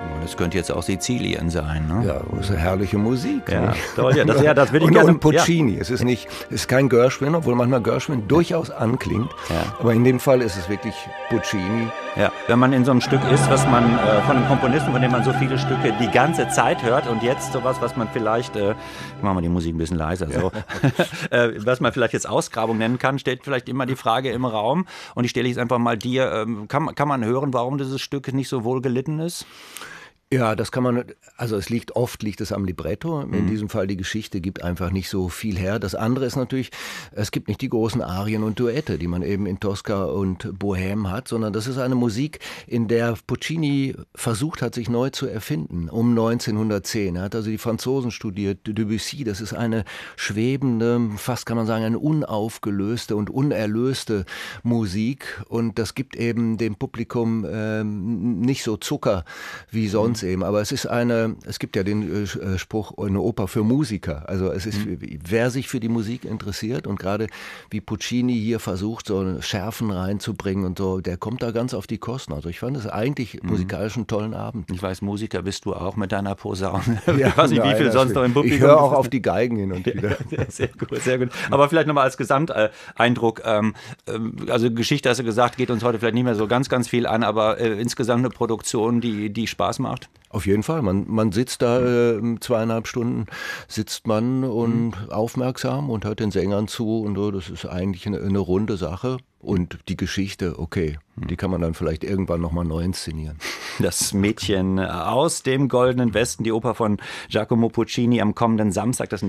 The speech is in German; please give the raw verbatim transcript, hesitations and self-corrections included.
Das könnte jetzt auch Sizilien sein, ne? Ja, das ist eine herrliche Musik. Ja, toll, ja, das, ja, das will ich und, gerne. Und Puccini, ja. es ist nicht, es ist kein Gershwin, obwohl manchmal Gershwin durchaus anklingt. Ja. Aber in dem Fall ist es wirklich Puccini. Ja, wenn man in so einem Stück ist, was man äh, von einem Komponisten, von dem man so viele Stücke die ganze Zeit hört und jetzt sowas, was man vielleicht, äh, ich mach mal die Musik ein bisschen leiser, so, ja. äh, was man vielleicht jetzt Ausgrabung nennen kann, stellt vielleicht immer die Frage im Raum und ich stelle jetzt einfach mal dir, ähm, kann, kann man hören, warum dieses Stück nicht so wohl gelitten ist? Ja, das kann man, also es liegt, oft liegt es am Libretto. In Mhm. diesem Fall die Geschichte gibt einfach nicht so viel her. Das andere ist natürlich, es gibt nicht die großen Arien und Duette, die man eben in Tosca und Bohème hat, sondern das ist eine Musik, in der Puccini versucht hat, sich neu zu erfinden, um neunzehnhundertzehn. Er hat also die Franzosen studiert, Debussy, das ist eine schwebende, fast kann man sagen, eine unaufgelöste und unerlöste Musik und das gibt eben dem Publikum ähm, nicht so Zucker wie sonst. Eben, aber es ist eine, es gibt ja den äh, Spruch, eine Oper für Musiker. Also es ist, mhm. wer sich für die Musik interessiert und gerade wie Puccini hier versucht, so Schärfen reinzubringen und so, der kommt da ganz auf die Kosten. Also ich fand es eigentlich mhm. musikalisch einen tollen Abend. Ich weiß, Musiker bist du auch mit deiner Posaune. Ja, ich weiß nicht, nein, wie viel sonst noch im Publikum. Ich höre auch auf die Geigen hin und wieder. Sehr gut, sehr gut. Aber vielleicht nochmal als Gesamteindruck, ähm, also Geschichte hast du gesagt, geht uns heute vielleicht nicht mehr so ganz, ganz viel an, aber äh, insgesamt eine Produktion, die, die Spaß macht. Auf jeden Fall. Man, man sitzt da äh, zweieinhalb Stunden, sitzt man und mhm. aufmerksam und hört den Sängern zu und so. Das ist eigentlich eine, eine runde Sache. Und die Geschichte, okay, mhm. die kann man dann vielleicht irgendwann nochmal neu inszenieren. Das Mädchen aus dem Goldenen Westen, die Oper von Giacomo Puccini am kommenden Samstag. Das